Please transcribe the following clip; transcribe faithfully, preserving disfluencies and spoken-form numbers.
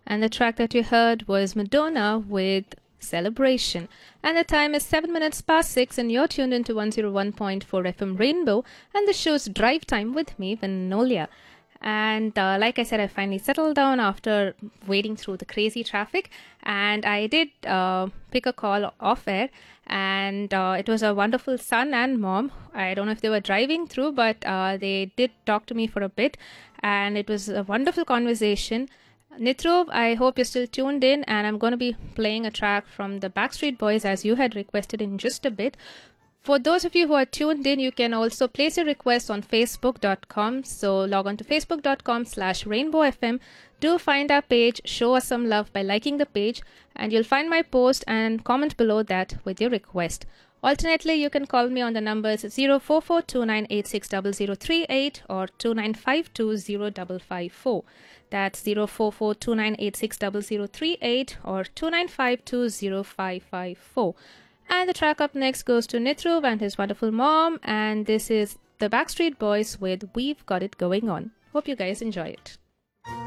And the track that you heard was Madonna with Celebration. And the time is seven minutes past six, and you're tuned into one oh one point four F M Rainbow, and the show's Drive Time with me, Vinolia. And uh, like I said, I finally settled down after wading through the crazy traffic, and I did uh, pick a call off air, and uh, it was a wonderful son and mom. I don't know if they were driving through, but uh, they did talk to me for a bit, and it was a wonderful conversation. Nitruv, I hope you're still tuned in, and I'm going to be playing a track from the Backstreet Boys as you had requested in just a bit. For those of you who are tuned in, you can also place your request on facebook dot com. So log on to facebook dot com slash rainbow F M. Do find our page, show us some love by liking the page, and you'll find my post and comment below that with your request. Alternately, you can call me on the numbers zero four four two nine eight six zero zero three eight or two nine five two zero five five four. That's zero four four two nine eight six zero zero three eight or two nine five two zero five five four. And the track up next goes to Nitruv and his wonderful mom, and this is the Backstreet Boys with We've Got It Going On. Hope you guys enjoy it.